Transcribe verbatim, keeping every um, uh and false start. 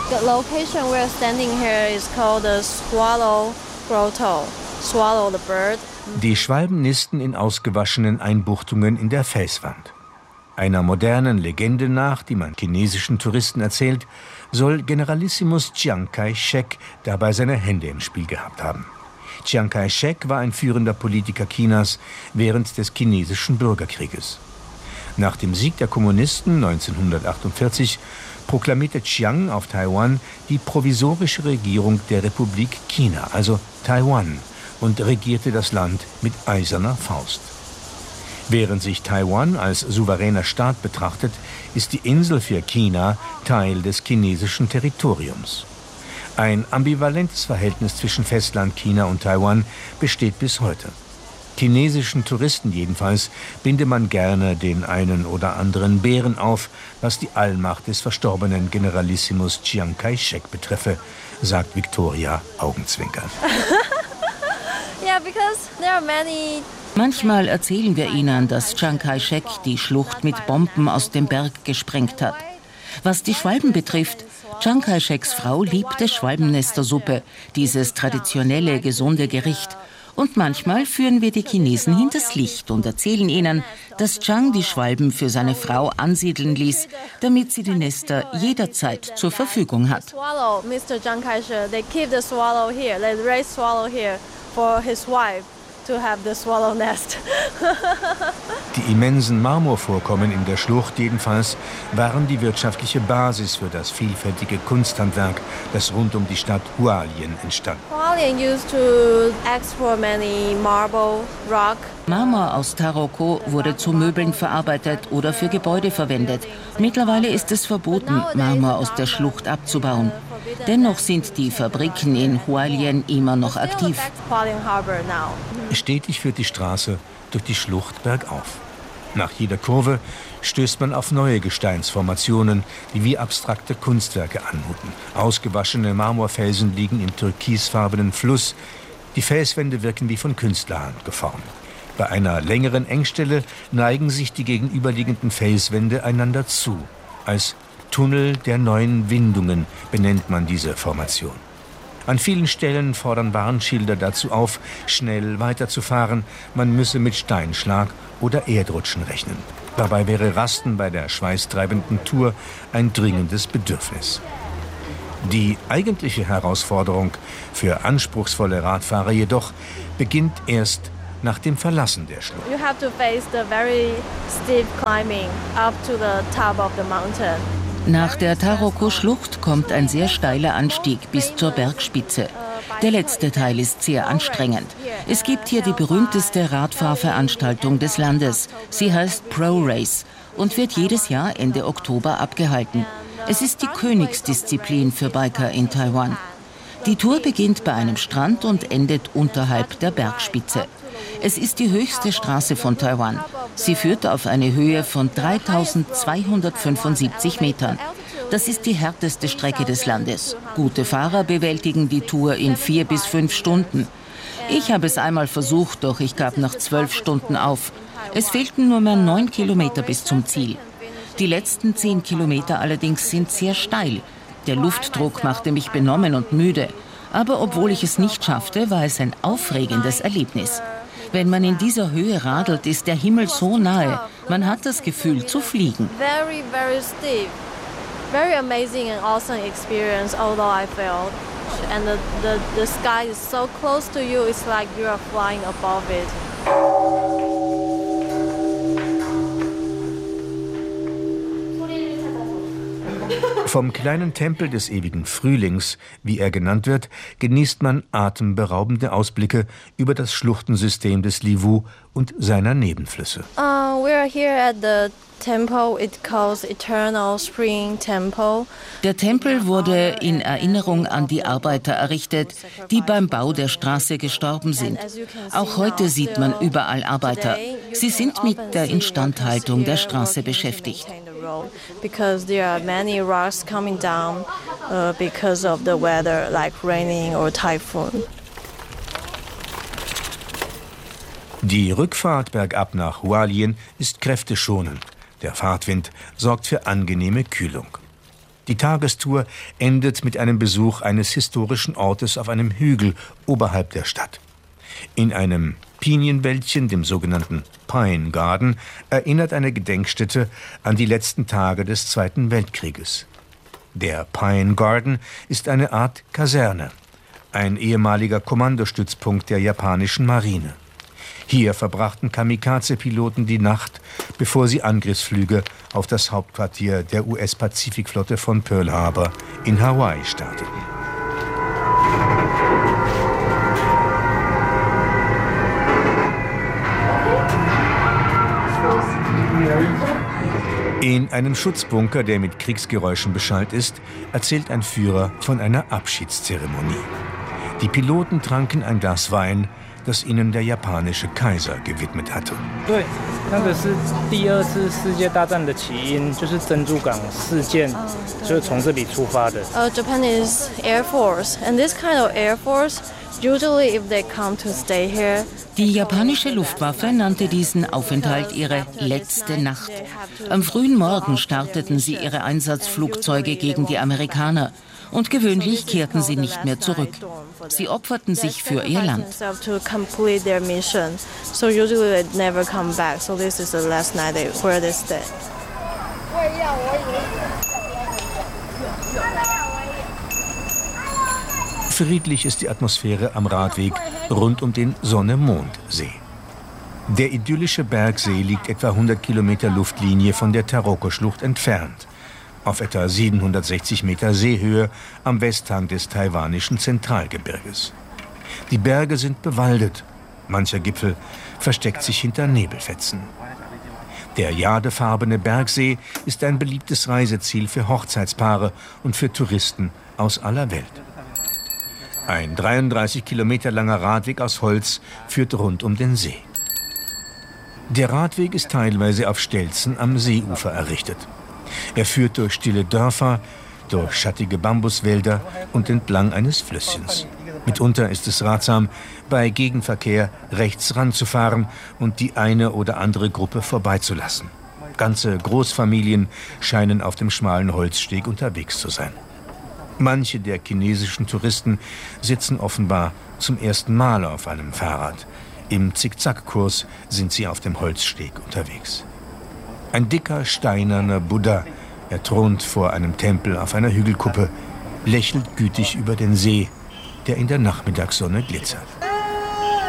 The location we're standing here is called the Swallow Grotto. Swallow the bird. Die Schwalben nisten in ausgewaschenen Einbuchtungen in der Felswand. Einer modernen Legende nach, die man chinesischen Touristen erzählt, soll Generalissimus Chiang Kai-shek dabei seine Hände im Spiel gehabt haben. Chiang Kai-shek war ein führender Politiker Chinas während des chinesischen Bürgerkrieges. Nach dem Sieg der Kommunisten neunzehnhundertachtundvierzig proklamierte Chiang auf Taiwan die provisorische Regierung der Republik China, also Taiwan, und regierte das Land mit eiserner Faust. Während sich Taiwan als souveräner Staat betrachtet, ist die Insel für China Teil des chinesischen Territoriums. Ein ambivalentes Verhältnis zwischen Festland-China und Taiwan besteht bis heute. Chinesischen Touristen jedenfalls binde man gerne den einen oder anderen Bären auf, was die Allmacht des verstorbenen Generalissimus Chiang Kai-shek betreffe, sagt Victoria augenzwinkernd. Yeah, because there are many. Manchmal erzählen wir ihnen, dass Chiang Kai-shek die Schlucht mit Bomben aus dem Berg gesprengt hat. Was die Schwalben betrifft, Chiang Kai-sheks Frau liebte Schwalbennestersuppe, dieses traditionelle, gesunde Gericht. Und manchmal führen wir die Chinesen hinters Licht und erzählen ihnen, dass Chiang die Schwalben für seine Frau ansiedeln ließ, damit sie die Nester jederzeit zur Verfügung hat. Mister Chiang Kai-shek, they keep the swallow here, they raise swallow here for his wife to have the swallow nest. Die immensen Marmorvorkommen in der Schlucht jedenfalls waren die wirtschaftliche Basis für das vielfältige Kunsthandwerk, das rund um die Stadt Hualien entstand. Hualien used to export many marble, rock. Marmor aus Taroko wurde zu Möbeln verarbeitet oder für Gebäude verwendet. Mittlerweile ist es verboten, Marmor aus der Schlucht abzubauen. Dennoch sind die Fabriken in Hualien immer noch aktiv. Stetig führt die Straße durch die Schlucht bergauf. Nach jeder Kurve stößt man auf neue Gesteinsformationen, die wie abstrakte Kunstwerke anmuten. Ausgewaschene Marmorfelsen liegen im türkisfarbenen Fluss. Die Felswände wirken wie von Künstlerhand geformt. Bei einer längeren Engstelle neigen sich die gegenüberliegenden Felswände einander zu. Als Tunnel der neuen Windungen benennt man diese Formation. An vielen Stellen fordern Warnschilder dazu auf, schnell weiterzufahren. Man müsse mit Steinschlag oder Erdrutschen rechnen. Dabei wäre Rasten bei der schweißtreibenden Tour ein dringendes Bedürfnis. Die eigentliche Herausforderung für anspruchsvolle Radfahrer jedoch beginnt erst nach dem Verlassen der Schlucht. You have to face the very steep climbing up to the top of the mountain. Nach der Taroko-Schlucht kommt ein sehr steiler Anstieg bis zur Bergspitze. Der letzte Teil ist sehr anstrengend. Es gibt hier die berühmteste Radfahrveranstaltung des Landes. Sie heißt Pro Race und wird jedes Jahr Ende Oktober abgehalten. Es ist die Königsdisziplin für Biker in Taiwan. Die Tour beginnt bei einem Strand und endet unterhalb der Bergspitze. Es ist die höchste Straße von Taiwan. Sie führt auf eine Höhe von dreitausendzweihundertfünfundsiebzig Metern. Das ist die härteste Strecke des Landes. Gute Fahrer bewältigen die Tour in vier bis fünf Stunden. Ich habe es einmal versucht, doch ich gab nach zwölf Stunden auf. Es fehlten nur mehr neun Kilometer bis zum Ziel. Die letzten zehn Kilometer allerdings sind sehr steil. Der Luftdruck machte mich benommen und müde. Aber obwohl ich es nicht schaffte, war es ein aufregendes Erlebnis. Wenn man in dieser Höhe radelt, ist der Himmel so nahe. Man hat das Gefühl, zu fliegen. Very, very steep. Very amazing and awesome experience, although I failed. And the, the, the sky is so close to you, it's like you are flying above it. Vom kleinen Tempel des ewigen Frühlings, wie er genannt wird, genießt man atemberaubende Ausblicke über das Schluchtensystem des Liwu und seiner Nebenflüsse. Uh, we are here at the temple. It calls Eternal Spring Temple. Der Tempel wurde in Erinnerung an die Arbeiter errichtet, die beim Bau der Straße gestorben sind. Auch heute sieht man überall Arbeiter. Sie sind mit der Instandhaltung der Straße beschäftigt. Because there are many rocks coming down uh, because of the weather, like raining or typhoon. Die Rückfahrt bergab nach Hualien ist kräfteschonend. Der Fahrtwind sorgt für angenehme Kühlung. Die Tagestour endet mit einem Besuch eines historischen Ortes auf einem Hügel oberhalb der Stadt. In einem Pinienwäldchen, dem sogenannten Pine Garden, erinnert eine Gedenkstätte an die letzten Tage des Zweiten Weltkrieges. Der Pine Garden ist eine Art Kaserne, ein ehemaliger Kommandostützpunkt der japanischen Marine. Hier verbrachten Kamikaze-Piloten die Nacht, bevor sie Angriffsflüge auf das Hauptquartier der U S-Pazifikflotte von Pearl Harbor in Hawaii starteten. In einem Schutzbunker, der mit Kriegsgeräuschen beschallt ist, erzählt ein Führer von einer Abschiedszeremonie. Die Piloten tranken ein Glas Wein, das ihnen der japanische Kaiser gewidmet hatte. Uh, Japan is Air Force, and this kind of Air Force, usually if they come to stay here. Die japanische Luftwaffe nannte diesen Aufenthalt ihre letzte Nacht. Am frühen Morgen starteten sie ihre Einsatzflugzeuge gegen die Amerikaner. Und gewöhnlich kehrten sie nicht mehr zurück. Sie opferten sich für ihr Land. Friedlich ist die Atmosphäre am Radweg rund um den Sonne-Mond-See. Der idyllische Bergsee liegt etwa hundert Kilometer Luftlinie von der Taroko-Schlucht entfernt, auf etwa siebenhundertsechzig Meter Seehöhe am Westhang des taiwanischen Zentralgebirges. Die Berge sind bewaldet, mancher Gipfel versteckt sich hinter Nebelfetzen. Der jadefarbene Bergsee ist ein beliebtes Reiseziel für Hochzeitspaare und für Touristen aus aller Welt. Ein dreiunddreißig Kilometer langer Radweg aus Holz führt rund um den See. Der Radweg ist teilweise auf Stelzen am Seeufer errichtet. Er führt durch stille Dörfer, durch schattige Bambuswälder und entlang eines Flüsschens. Mitunter ist es ratsam, bei Gegenverkehr rechts ranzufahren und die eine oder andere Gruppe vorbeizulassen. Ganze Großfamilien scheinen auf dem schmalen Holzsteg unterwegs zu sein. Manche der chinesischen Touristen sitzen offenbar zum ersten Mal auf einem Fahrrad. Im Zickzackkurs sind sie auf dem Holzsteg unterwegs. Ein dicker, steinerner Buddha, er thront vor einem Tempel auf einer Hügelkuppe, lächelt gütig über den See, der in der Nachmittagssonne glitzert.